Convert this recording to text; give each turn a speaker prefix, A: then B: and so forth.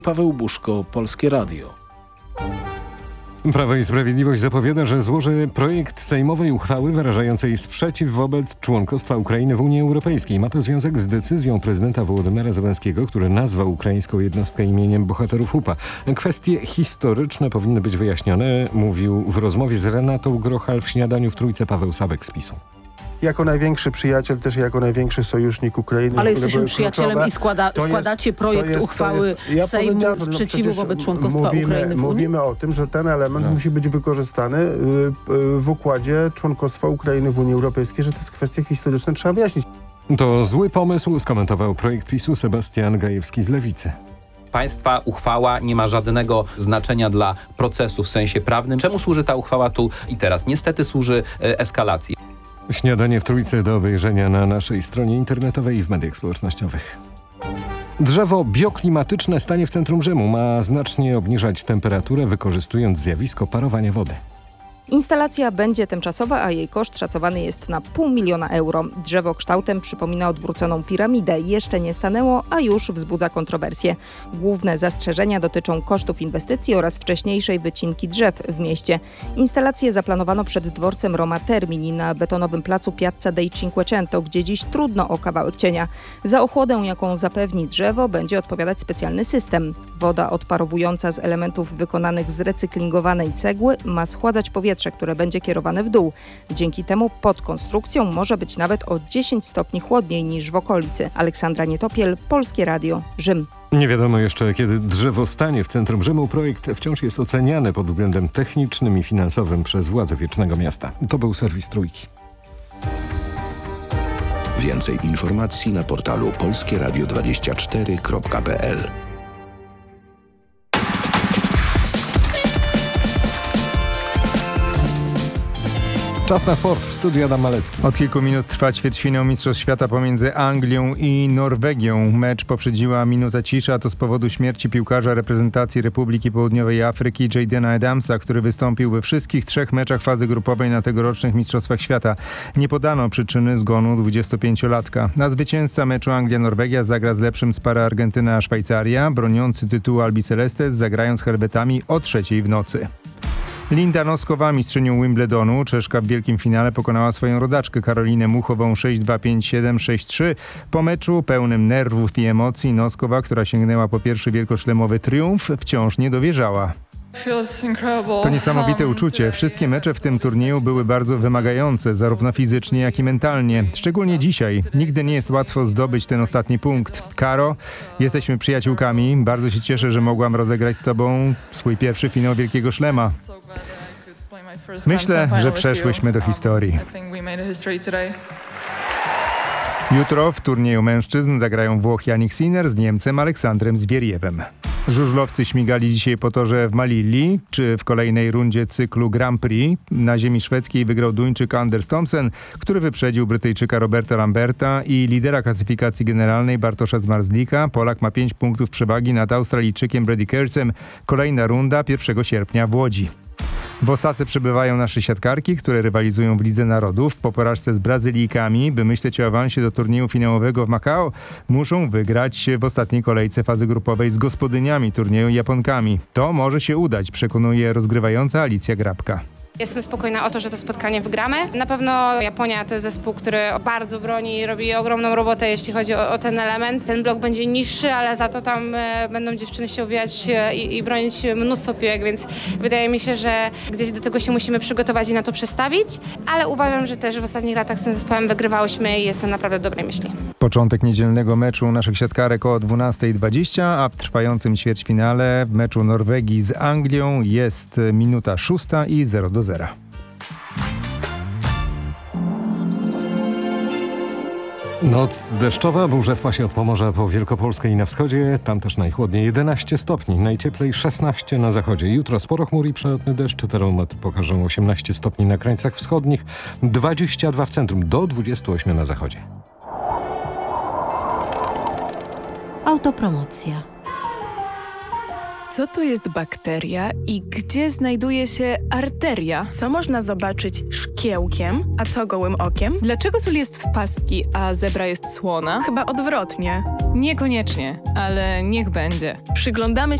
A: Paweł Buszko, Polskie Radio.
B: Prawo i Sprawiedliwość zapowiada, że złoży projekt sejmowej uchwały wyrażającej sprzeciw wobec członkostwa Ukrainy w Unii Europejskiej. Ma to związek z decyzją prezydenta Wołodymyra Zełenskiego, który nazwał ukraińską jednostkę imieniem bohaterów UPA. Kwestie historyczne powinny być wyjaśnione, mówił w rozmowie z Renatą Grochal w Śniadaniu w Trójce Paweł Sabek z PiS-u.
C: Jako największy przyjaciel, też jako największy sojusznik Ukrainy.
D: Ale jesteśmy przyjacielem i składacie projekt uchwały Sejmu sprzeciwu wobec członkostwa Ukrainy w Unii?
C: Mówimy o tym, że ten element musi być wykorzystany w układzie członkostwa Ukrainy w Unii Europejskiej, że to jest kwestia historyczna, trzeba wyjaśnić.
B: To zły pomysł, skomentował projekt PiS-u Sebastian Gajewski z Lewicy.
E: Państwa uchwała nie ma żadnego znaczenia dla procesu w sensie prawnym. Czemu służy ta uchwała tu i teraz? Niestety służy eskalacji.
B: Śniadanie w Trójce do obejrzenia na naszej stronie internetowej i w mediach społecznościowych. Drzewo bioklimatyczne stanie w centrum Rzymu. Ma znacznie obniżać temperaturę, wykorzystując zjawisko parowania wody.
F: Instalacja będzie tymczasowa, a jej koszt szacowany jest na 500 000 euro. Drzewo kształtem przypomina odwróconą piramidę. Jeszcze nie stanęło, a już wzbudza kontrowersje. Główne zastrzeżenia dotyczą kosztów inwestycji oraz wcześniejszej wycinki drzew w mieście. Instalację zaplanowano przed dworcem Roma Termini na betonowym placu Piazza dei Cinquecento, gdzie dziś trudno o kawałek cienia. Za ochłodę, jaką zapewni drzewo, będzie odpowiadać specjalny system. Woda odparowująca z elementów wykonanych z recyklingowanej cegły ma schładzać powietrze, które będzie kierowane w dół. Dzięki temu pod konstrukcją może być nawet o 10 stopni chłodniej niż w okolicy. Aleksandra Nietopiel, Polskie Radio, Rzym.
B: Nie wiadomo jeszcze, kiedy drzewo stanie w centrum Rzymu. Projekt wciąż jest oceniany pod względem technicznym i finansowym przez władze Wiecznego Miasta. To był serwis Trójki.
G: Więcej informacji na portalu polskieradio24.pl.
B: Czas na sport. W studiu Adam Malecki.
H: Od kilku minut trwa ćwierćfinał Mistrzostw Świata pomiędzy Anglią i Norwegią. Mecz poprzedziła minuta ciszy, a to z powodu śmierci piłkarza reprezentacji Republiki Południowej Afryki Jadena Adamsa, który wystąpił we wszystkich 3 meczach fazy grupowej na tegorocznych Mistrzostwach Świata. Nie podano przyczyny zgonu 25-latka. Na zwycięzca meczu Anglia-Norwegia zagra z lepszym z pary Argentyna a Szwajcaria. Broniący tytułu Albi Celestes zagrają z Helvetami o 3:00 w nocy. Linda Noskowa, mistrzynią Wimbledonu, Czeszka w wielkim finale pokonała swoją rodaczkę Karolinę Muchową 6-2, 5-7, 6-3. Po meczu pełnym nerwów i emocji Noskowa, która sięgnęła po pierwszy wielkoszlemowy triumf, wciąż nie dowierzała. To niesamowite uczucie. Wszystkie mecze w tym turnieju były bardzo wymagające, zarówno fizycznie, jak i mentalnie. Szczególnie dzisiaj. Nigdy nie jest łatwo zdobyć ten ostatni punkt. Karo, jesteśmy przyjaciółkami. Bardzo się cieszę, że mogłam rozegrać z tobą swój pierwszy finał Wielkiego Szlema. Myślę, że przeszłyśmy do historii. Jutro w turnieju mężczyzn zagrają Włoch Jannik Sinner z Niemcem Aleksandrem Zwieriewem. Żużlowcy śmigali dzisiaj po torze w Malilli, czy w kolejnej rundzie cyklu Grand Prix. Na ziemi szwedzkiej wygrał Duńczyk Anders Thomsen, który wyprzedził Brytyjczyka Roberta Lamberta i lidera klasyfikacji generalnej Bartosza Zmarzlika. Polak ma 5 punktów przewagi nad Australijczykiem Brady Kercem. Kolejna runda 1 sierpnia w Łodzi. W Osace przebywają nasze siatkarki, które rywalizują w Lidze Narodów. Po porażce z Brazylijkami, by myśleć o awansie do turnieju finałowego w Macao, muszą wygrać w ostatniej kolejce fazy grupowej z gospodyniami turnieju Japonkami. To może się udać, przekonuje rozgrywająca Alicja Grabka.
I: Jestem spokojna o to, że to spotkanie wygramy. Na pewno Japonia to jest zespół, który bardzo broni i robi ogromną robotę, jeśli chodzi o ten element. Ten blok będzie niższy, ale za to tam będą dziewczyny się uwijać i bronić mnóstwo piłek, więc wydaje mi się, że gdzieś do tego się musimy przygotować i na to przestawić, ale uważam, że też w ostatnich latach z tym zespołem wygrywałyśmy i jestem naprawdę dobrej myśli. Początek niedzielnego meczu naszych siatkarek o 12:20, a w trwającym ćwierćfinale w meczu Norwegii z Anglią jest minuta 6 i 0:0.
B: Noc deszczowa, burze w pasie od Pomorza po Wielkopolskę i na wschodzie. Tam też najchłodniej 11 stopni, najcieplej 16 na zachodzie. Jutro sporo chmur i przelotny deszcz. Termometry pokażą 18 stopni na krańcach wschodnich, 22 w centrum, do 28 na zachodzie.
J: Autopromocja. Co to jest bakteria i gdzie znajduje się arteria?
K: Co można zobaczyć szkiełkiem, a co gołym okiem?
J: Dlaczego sól jest w paski, a zebra jest słona?
K: Chyba odwrotnie.
J: Niekoniecznie, ale niech będzie.
K: Przyglądamy